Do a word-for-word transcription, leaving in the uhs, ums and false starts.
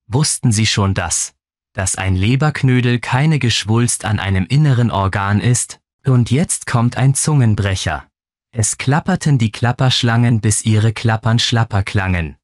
Wussten Sie schon das, dass ein Leberknödel keine Geschwulst an einem inneren Organ ist? Und jetzt kommt ein Zungenbrecher. Es klapperten die Klapperschlangen, bis ihre Klappern schlapper klangen.